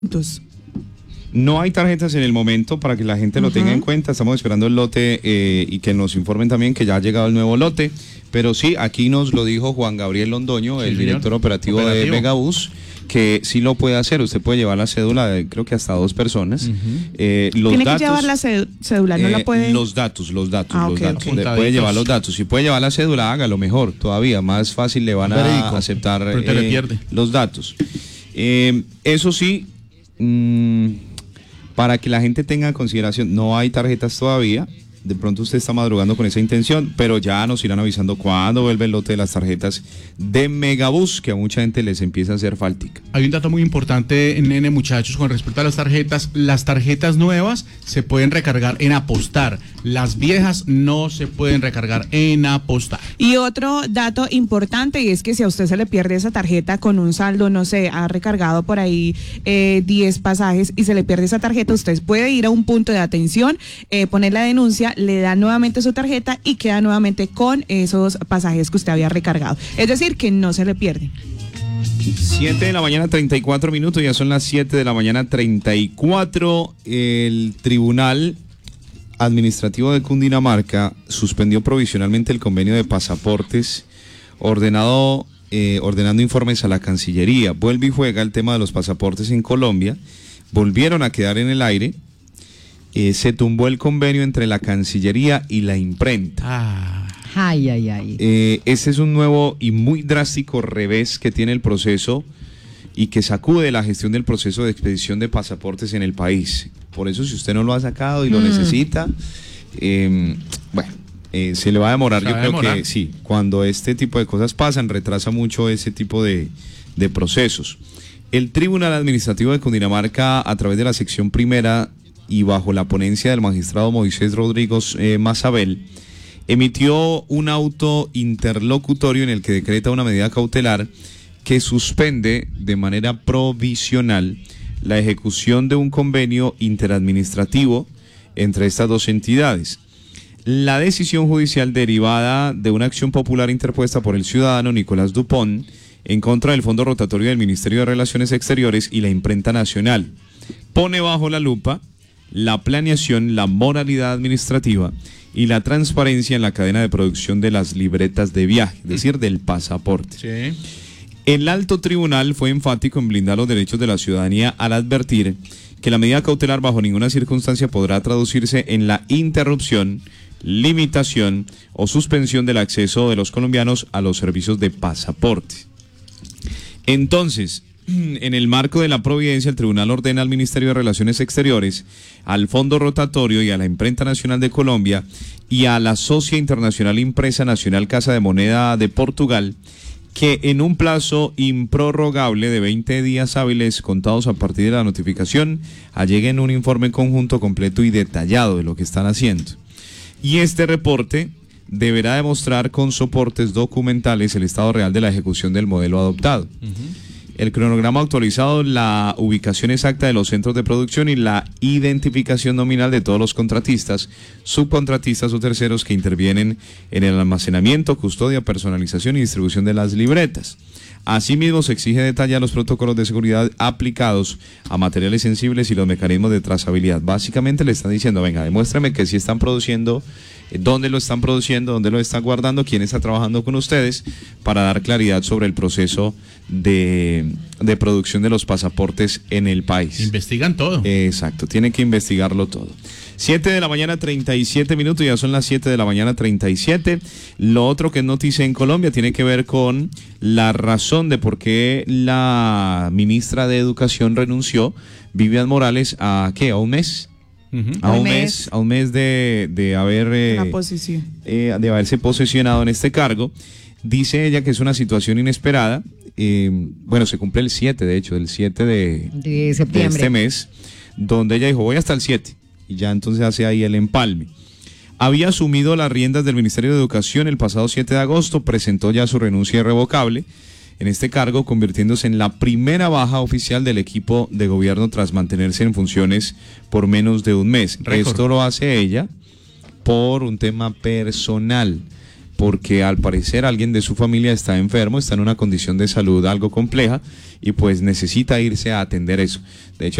Entonces, No hay tarjetas en el momento para que la gente lo tenga en cuenta. Estamos esperando el lote y que nos informen también que ya ha llegado el nuevo lote. Pero sí, aquí nos lo dijo Juan Gabriel Londoño, el director operativo de Megabús, que sí lo puede hacer. Usted puede llevar la cédula de creo que hasta 2 personas. Tiene que llevar la cédula, no la puede... Los datos. Okay. Puede llevar los datos. Si puede llevar la cédula, hágalo mejor todavía. Más fácil le van a aceptar los datos. Eso sí... para que la gente tenga en consideración, no hay tarjetas todavía. De pronto usted está madrugando con esa intención, pero ya nos irán avisando cuándo vuelve el lote de las tarjetas de Megabús, que a mucha gente les empieza a hacer faltica. Hay un dato muy importante, nene, muchachos, con respecto a las tarjetas. Las tarjetas nuevas se pueden recargar en Apostar. Las viejas no se pueden recargar en Apostar. Y otro dato importante, y es que si a usted se le pierde esa tarjeta con un saldo, no sé, ha recargado por ahí 10 pasajes y se le pierde esa tarjeta, usted puede ir a un punto de atención, poner la denuncia, le da nuevamente su tarjeta y queda nuevamente con esos pasajes que usted había recargado. Es decir, que no se le pierde. 7 de la mañana 34 minutos, ya son las 7 de la mañana 34. El Tribunal Administrativo de Cundinamarca suspendió provisionalmente el convenio de pasaportes ordenando informes a la Cancillería. Vuelve y juega el tema de los pasaportes en Colombia. Volvieron a quedar en el aire. Se tumbó el convenio entre la Cancillería y la imprenta. Este es un nuevo y muy drástico revés que tiene el proceso y que sacude la gestión del proceso de expedición de pasaportes en el país. Por eso, si usted no lo ha sacado y lo necesita, se le va a demorar. Yo creo que sí, cuando este tipo de cosas pasan, retrasa mucho ese tipo de procesos. El Tribunal Administrativo de Cundinamarca, a través de la sección primera y bajo la ponencia del magistrado Moisés Rodríguez Mazabel, emitió un auto interlocutorio en el que decreta una medida cautelar que suspende de manera provisional la ejecución de un convenio interadministrativo entre estas dos entidades. La decisión judicial derivada de una acción popular interpuesta por el ciudadano Nicolás Dupont en contra del Fondo Rotatorio del Ministerio de Relaciones Exteriores y la Imprenta Nacional pone bajo la lupa la planeación, la moralidad administrativa y la transparencia en la cadena de producción de las libretas de viaje, es decir, del pasaporte. Sí. El alto tribunal fue enfático en blindar los derechos de la ciudadanía al advertir que la medida cautelar bajo ninguna circunstancia podrá traducirse en la interrupción, limitación o suspensión del acceso de los colombianos a los servicios de pasaporte. Entonces, en el marco de la providencia, el tribunal ordena al Ministerio de Relaciones Exteriores, al Fondo Rotatorio y a la Imprenta Nacional de Colombia y a la Socia Internacional Impresa Nacional Casa de Moneda de Portugal que en un plazo improrrogable de 20 días hábiles contados a partir de la notificación alleguen un informe conjunto, completo y detallado de lo que están haciendo. Y este reporte deberá demostrar con soportes documentales el estado real de la ejecución del modelo adoptado. El cronograma actualizado, la ubicación exacta de los centros de producción y la identificación nominal de todos los contratistas, subcontratistas o terceros que intervienen en el almacenamiento, custodia, personalización y distribución de las libretas. Asimismo, se exige detallar los protocolos de seguridad aplicados a materiales sensibles y los mecanismos de trazabilidad. Básicamente le están diciendo, venga, demuéstrame que sí están produciendo, dónde lo están produciendo, dónde lo están guardando, quién está trabajando con ustedes, para dar claridad sobre el proceso de producción de los pasaportes en el país. Investigan todo. Exacto, tienen que investigarlo todo. 7 de la mañana 37 minutos, ya son las 7 de la mañana 37. Lo otro que es noticia en Colombia tiene que ver con la razón de por qué la ministra de Educación renunció, Vivian Morales, ¿a qué? ¿A un mes? A un mes de haberse posesionado en este cargo. Dice ella que es una situación inesperada. Se cumple el 7, de hecho, el 7 de septiembre de este mes, donde ella dijo, voy hasta el 7, y ya entonces hace ahí el empalme. Había asumido las riendas del Ministerio de Educación el pasado 7 de agosto, presentó ya su renuncia irrevocable en este cargo, convirtiéndose en la primera baja oficial del equipo de gobierno tras mantenerse en funciones por menos de un mes. Récord. Esto lo hace ella por un tema personal, porque al parecer alguien de su familia está enfermo, está en una condición de salud algo compleja y pues necesita irse a atender eso. De hecho,